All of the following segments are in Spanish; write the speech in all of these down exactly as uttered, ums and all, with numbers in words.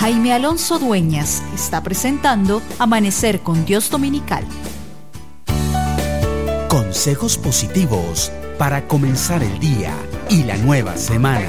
Jaime Alonso Dueñas está presentando Amanecer con Dios Dominical. Consejos positivos para comenzar el día y la nueva semana.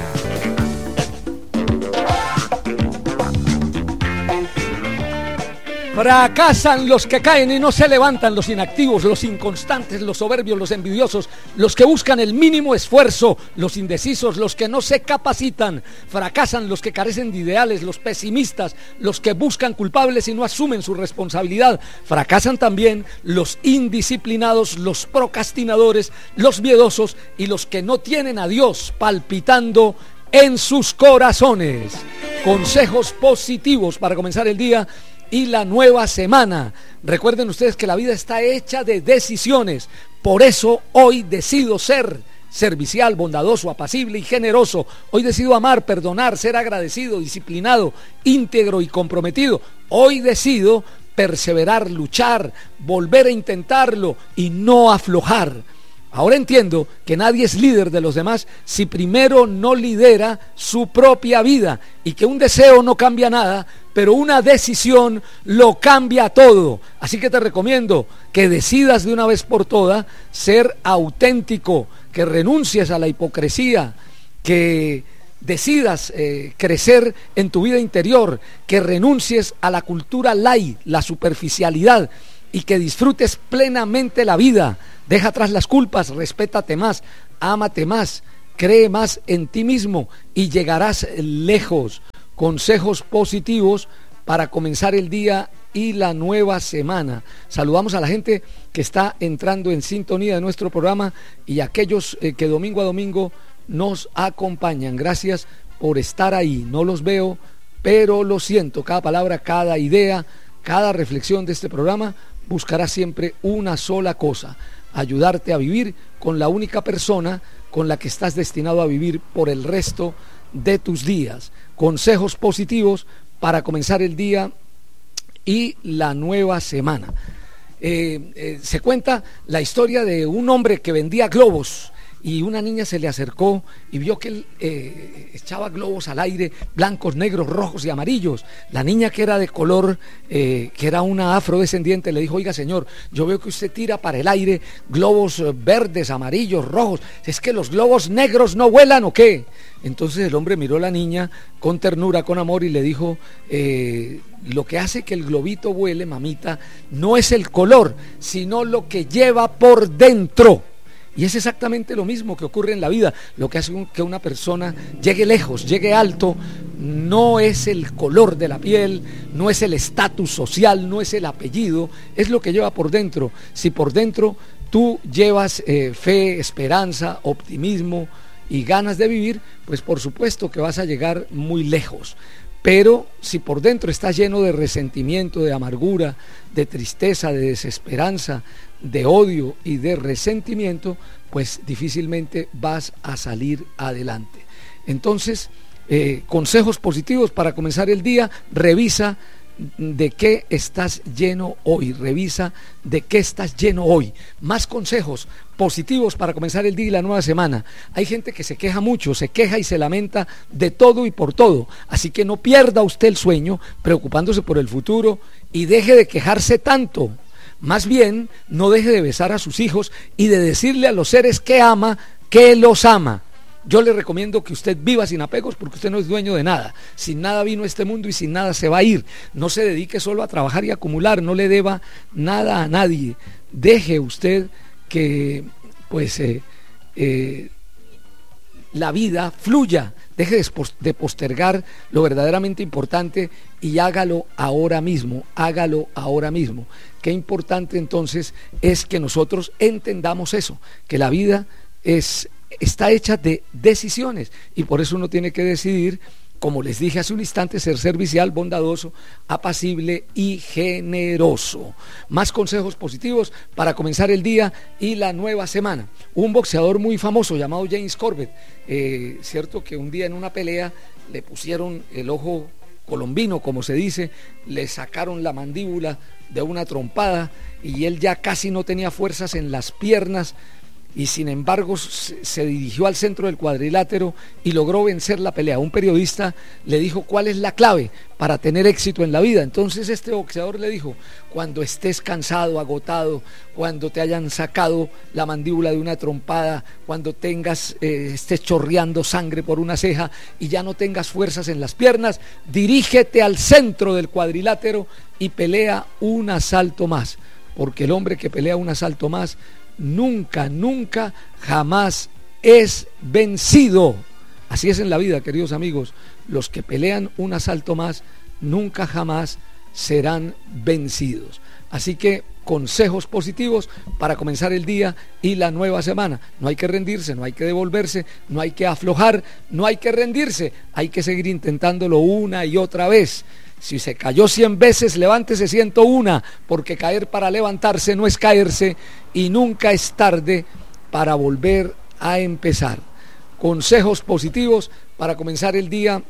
Fracasan los que caen y no se levantan, los inactivos, los inconstantes, los soberbios, los envidiosos, los que buscan el mínimo esfuerzo, los indecisos, los que no se capacitan. Fracasan los que carecen de ideales, los pesimistas, los que buscan culpables y no asumen su responsabilidad. Fracasan también los indisciplinados, los procrastinadores, los miedosos y los que no tienen a Dios palpitando en sus corazones. Consejos positivos para comenzar el día y la nueva semana. Recuerden ustedes que la vida está hecha de decisiones. Por eso hoy decido ser servicial, bondadoso, apacible y generoso. Hoy decido amar, perdonar, ser agradecido, disciplinado, íntegro y comprometido. Hoy decido perseverar, luchar, volver a intentarlo y no aflojar. Ahora entiendo que nadie es líder de los demás si primero no lidera su propia vida, y que un deseo no cambia nada, pero una decisión lo cambia todo. Así que te recomiendo que decidas de una vez por todas ser auténtico, que renuncies a la hipocresía, que decidas eh, crecer en tu vida interior, que renuncies a la cultura light, la superficialidad, y que disfrutes plenamente la vida. Deja atrás las culpas, respétate más, ámate más, cree más en ti mismo y llegarás lejos. Consejos positivos para comenzar el día y la nueva semana. Saludamos a la gente que está entrando en sintonía de nuestro programa y a aquellos eh, que domingo a domingo nos acompañan. Gracias por estar ahí. No los veo, pero lo siento. Cada palabra, cada idea, cada reflexión de este programa buscará siempre una sola cosa: ayudarte a vivir con la única persona con la que estás destinado a vivir por el resto de tus días. Consejos positivos para comenzar el día y la nueva semana. Eh, eh, se cuenta la historia de un hombre que vendía globos, y una niña se le acercó y vio que él eh, echaba globos al aire, blancos, negros, rojos y amarillos. La niña, que era de color, eh, que era una afrodescendiente, le dijo: oiga señor, yo veo que usted tira para el aire globos verdes, amarillos, rojos, ¿es que los globos negros no vuelan o qué? Entonces el hombre miró a la niña con ternura, con amor, y le dijo: eh, lo que hace que el globito vuele, mamita, no es el color, sino lo que lleva por dentro. Y es exactamente lo mismo que ocurre en la vida. Lo que hace que una persona llegue lejos, llegue alto, no es el color de la piel, no es el estatus social, no es el apellido, es lo que lleva por dentro. Si por dentro tú llevas eh, fe, esperanza, optimismo y ganas de vivir, pues por supuesto que vas a llegar muy lejos. Pero si por dentro estás lleno de resentimiento, de amargura, de tristeza, de desesperanza, de odio y de resentimiento, pues difícilmente vas a salir adelante. Entonces, eh, consejos positivos para comenzar el día: revisa de qué estás lleno hoy, revisa de qué estás lleno hoy. Más consejos positivos para comenzar el día y la nueva semana. Hay gente que se queja mucho, se queja y se lamenta de todo y por todo, así que no pierda usted el sueño preocupándose por el futuro y deje de quejarse tanto. Más bien, no deje de besar a sus hijos y de decirle a los seres que ama que los ama. Yo le recomiendo que usted viva sin apegos, porque usted no es dueño de nada. Sin nada vino a este mundo y sin nada se va a ir. No se dedique solo a trabajar y acumular, no le deba nada a nadie. Deje usted que pues eh, eh, la vida fluya. Deje de postergar lo verdaderamente importante y hágalo ahora mismo, hágalo ahora mismo. Qué importante entonces es que nosotros entendamos eso, que la vida es, está hecha de decisiones, y por eso uno tiene que decidir, como les dije hace un instante, ser servicial, bondadoso, apacible y generoso. Más consejos positivos para comenzar el día y la nueva semana. Un boxeador muy famoso llamado James Corbett, eh, cierto que un día en una pelea le pusieron el ojo colombino, como se dice, le sacaron la mandíbula de una trompada y él ya casi no tenía fuerzas en las piernas, y sin embargo se, se dirigió al centro del cuadrilátero y logró vencer la pelea. Un periodista le dijo cuál es la clave para tener éxito en la vida. Entonces este boxeador le dijo: cuando estés cansado, agotado, cuando te hayan sacado la mandíbula de una trompada, cuando tengas, eh, estés chorreando sangre por una ceja y ya no tengas fuerzas en las piernas, dirígete al centro del cuadrilátero y pelea un asalto más, porque el hombre que pelea un asalto más nunca, nunca, jamás es vencido. Así es en la vida, queridos amigos. Los que pelean un asalto más nunca, jamás serán vencidos. Así que consejos positivos para comenzar el día y la nueva semana. No hay que rendirse, no hay que devolverse, no hay que aflojar, no hay que rendirse. Hay que seguir intentándolo una y otra vez. Si se cayó cien veces, levántese ciento una, porque caer para levantarse no es caerse y nunca es tarde para volver a empezar. Consejos positivos para comenzar el día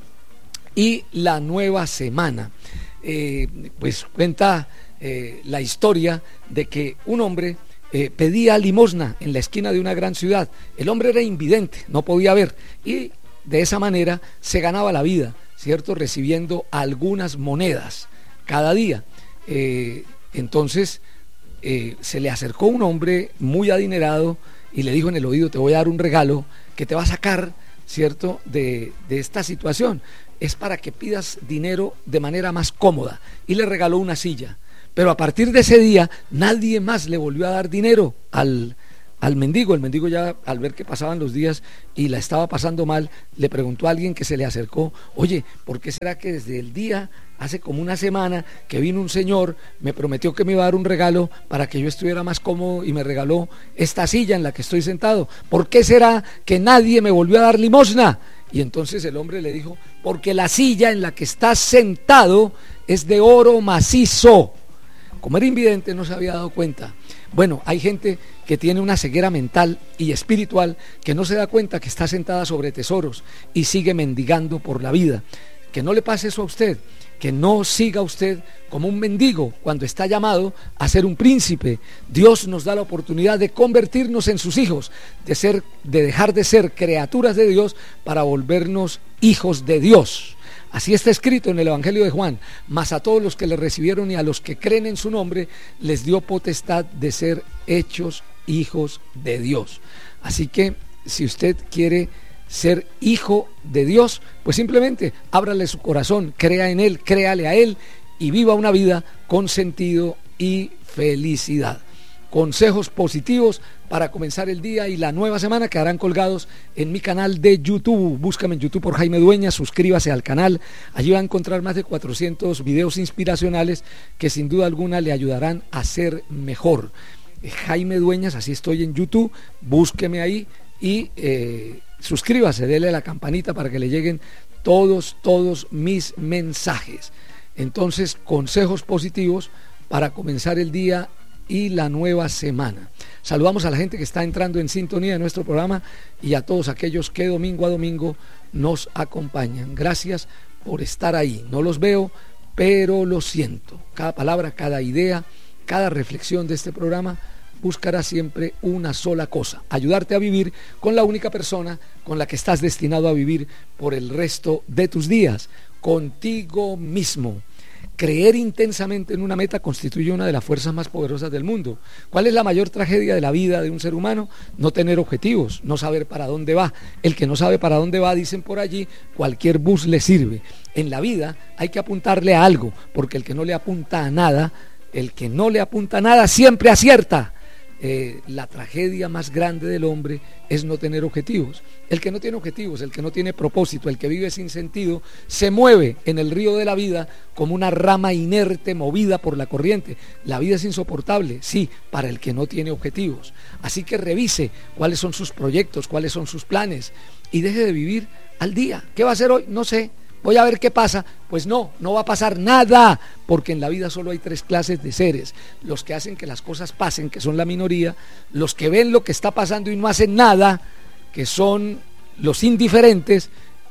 y la nueva semana. Eh, pues cuenta eh, la historia de que un hombre eh, pedía limosna en la esquina de una gran ciudad. El hombre era invidente, no podía ver, y de esa manera se ganaba la vida, ¿cierto? Recibiendo algunas monedas cada día. Eh, entonces eh, se le acercó un hombre muy adinerado y le dijo en el oído: te voy a dar un regalo que te va a sacar, ¿cierto?, de, de esta situación. Es para que pidas dinero de manera más cómoda. Y le regaló una silla. Pero a partir de ese día nadie más le volvió a dar dinero al al mendigo. El mendigo, ya al ver que pasaban los días y la estaba pasando mal, le preguntó a alguien que se le acercó: oye, ¿por qué será que desde el día, hace como una semana, que vino un señor, me prometió que me iba a dar un regalo para que yo estuviera más cómodo y me regaló esta silla en la que estoy sentado? ¿Por qué será que nadie me volvió a dar limosna? Y entonces el hombre le dijo: porque la silla en la que estás sentado es de oro macizo. Como era invidente, no se había dado cuenta. Bueno, hay gente que tiene una ceguera mental y espiritual, que no se da cuenta que está sentada sobre tesoros y sigue mendigando por la vida. Que no le pase eso a usted, que no siga usted como un mendigo cuando está llamado a ser un príncipe. Dios nos da la oportunidad de convertirnos en sus hijos, de ser, de dejar de ser criaturas de Dios para volvernos hijos de Dios. Así está escrito en el Evangelio de Juan: mas a todos los que le recibieron y a los que creen en su nombre, les dio potestad de ser hechos hijos de Dios. Así que si usted quiere ser hijo de Dios, pues simplemente ábrale su corazón, crea en Él, créale a Él y viva una vida con sentido y felicidad. Consejos positivos para comenzar el día y la nueva semana quedarán colgados en mi canal de YouTube. Búscame en YouTube por Jaime Dueñas, suscríbase al canal. Allí va a encontrar más de cuatrocientos videos inspiracionales que sin duda alguna le ayudarán a ser mejor. Jaime Dueñas, así estoy en YouTube, búsqueme ahí y eh, suscríbase, dele a la campanita para que le lleguen todos, todos mis mensajes. Entonces, consejos positivos para comenzar el día y la nueva semana. Saludamos a la gente que está entrando en sintonía de nuestro programa y a todos aquellos que domingo a domingo nos acompañan. Gracias por estar ahí. No los veo, pero lo siento. Cada palabra, cada idea, cada reflexión de este programa buscará siempre una sola cosa: ayudarte a vivir con la única persona con la que estás destinado a vivir por el resto de tus días, contigo mismo. Creer intensamente en una meta constituye una de las fuerzas más poderosas del mundo. ¿Cuál es la mayor tragedia de la vida de un ser humano? No tener objetivos, no saber para dónde va. El que no sabe para dónde va, dicen por allí, cualquier bus le sirve. En la vida hay que apuntarle a algo, porque el que no le apunta a nada, el que no le apunta a nada siempre acierta. Eh, la tragedia más grande del hombre es no tener objetivos. El que no tiene objetivos, el que no tiene propósito, el que vive sin sentido, se mueve en el río de la vida como una rama inerte movida por la corriente. La vida es insoportable, sí, para el que no tiene objetivos. Así que revise cuáles son sus proyectos, cuáles son sus planes y deje de vivir al día. ¿Qué va a hacer hoy? No sé. Voy a ver qué pasa. Pues no, no va a pasar nada, porque en la vida solo hay tres clases de seres: los que hacen que las cosas pasen, que son la minoría; los que ven lo que está pasando y no hacen nada, que son los indiferentes;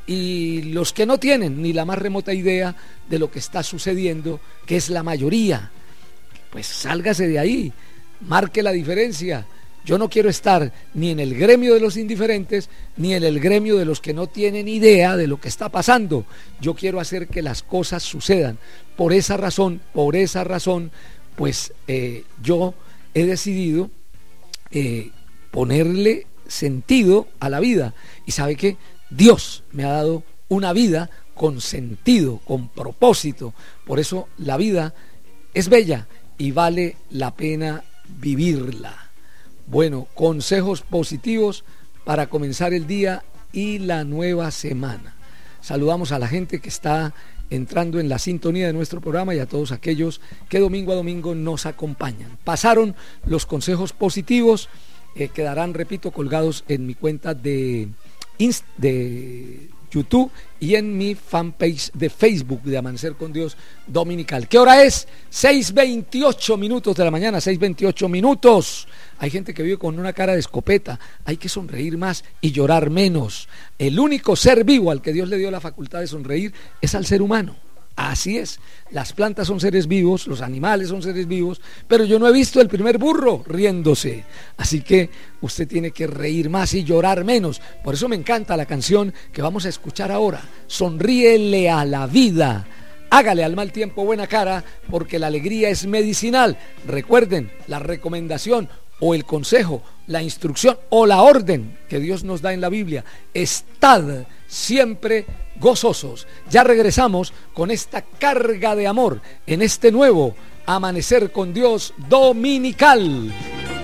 y los que no tienen ni la más remota idea de lo que está sucediendo, que es la mayoría. Pues sálgase de ahí, marque la diferencia Yo no quiero estar ni en el gremio de los indiferentes, ni en el gremio de los que no tienen idea de lo que está pasando. Yo quiero hacer que las cosas sucedan. Por esa razón, por esa razón, pues eh, yo he decidido eh, ponerle sentido a la vida. Y ¿sabe qué? Dios me ha dado una vida con sentido, con propósito. Por eso la vida es bella y vale la pena vivirla. Bueno, consejos positivos para comenzar el día y la nueva semana. Saludamos a la gente que está entrando en la sintonía de nuestro programa y a todos aquellos que domingo a domingo nos acompañan. Pasaron los consejos positivos, eh, quedarán, repito, colgados en mi cuenta de, Inst- de YouTube y en mi fanpage de Facebook de Amanecer con Dios Dominical. ¿Qué hora es? seis veintiocho minutos de la mañana, seis veintiocho minutos. Hay gente que vive con una cara de escopeta. Hay que sonreír más y llorar menos. El único ser vivo al que Dios le dio la facultad de sonreír es al ser humano. Así es, las plantas son seres vivos, los animales son seres vivos, pero yo no he visto el primer burro riéndose. Así que usted tiene que reír más y llorar menos. Por eso me encanta la canción que vamos a escuchar ahora. Sonríele a la vida, hágale al mal tiempo buena cara, porque la alegría es medicinal. Recuerden la recomendación o el consejo, la instrucción o la orden que Dios nos da en la Biblia: estad siempre gozosos. Ya regresamos con esta carga de amor en este nuevo Amanecer con Dios Dominical.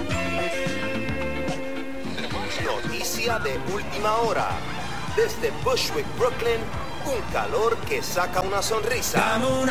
Noticia de última hora. Desde Bushwick, Brooklyn, un calor que saca una sonrisa.